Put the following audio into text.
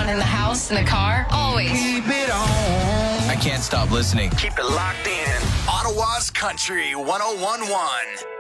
on in the house, in the car, always. Keep it on. I can't stop listening. Keep it locked in. Ottawa's Country 101.1.